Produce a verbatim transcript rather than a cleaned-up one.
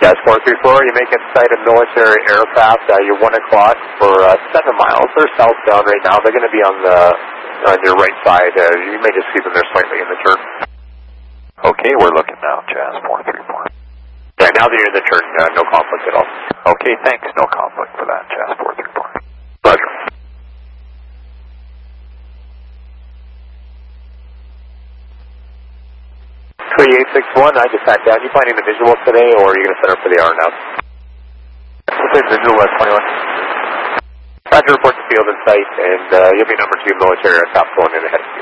Jazz four three four, you make it sight of military aircraft. Uh, you're one o'clock for uh, seven miles. They're southbound right now. They're going to be on the on your right side. Uh, you may just see them there slightly in the turn. Okay, we're looking now, Jazz four three four. Yeah, now that you're in the turn, uh, no conflict at all. Okay, thanks. No conflict for that, Jazz four three four. Roger. three eight six one, I just sat down. You planning the visual today, or are you going to set up for the hour now? Visual West twenty-one. Roger, report to field in sight, and uh, you'll be number two military aircraft going in ahead.